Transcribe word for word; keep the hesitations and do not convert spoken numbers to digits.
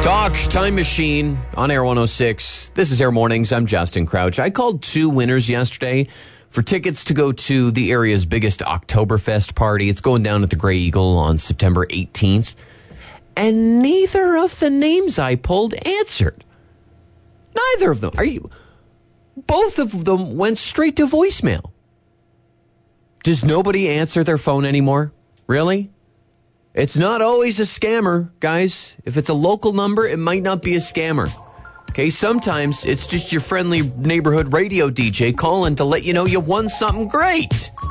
Talk Time Machine on Air one oh six. This is Air Mornings. I'm Justin Crouch. I called two winners yesterday for tickets to go to the area's biggest Oktoberfest party. It's going down at the Grey Eagle on September eighteenth. And neither of the names I pulled answered. Neither of them. Are you? Both of them went straight to voicemail. Does nobody answer their phone anymore? Really? It's not always a scammer, guys. If it's a local number, it might not be a scammer. Okay, sometimes it's just your friendly neighborhood radio D J calling to let you know you won something great.